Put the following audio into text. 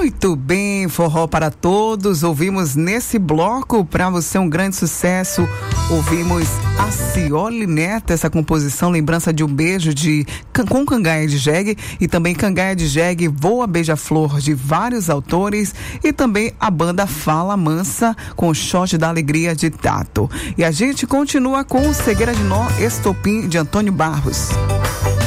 Muito bem, forró para todos. Ouvimos nesse bloco, para você, um grande sucesso. Ouvimos a Cioli Neto, essa composição, lembrança de um beijo com Cangaia de Jegue, e também Cangaia de Jegue, Voa Beija-Flor, de vários autores, e também a banda Fala Mansa, com o Shot da Alegria de Tato. E a gente continua com Cegueira de Nó, Estopim, de Antônio Barros.